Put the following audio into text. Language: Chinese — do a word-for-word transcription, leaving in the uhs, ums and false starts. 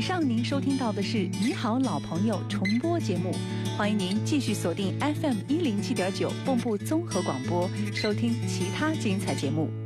上您收听到的是《你好，老朋友》重播节目，欢迎您继续锁定 F M 一零七点九 蚌埠综合广播，收听其他精彩节目。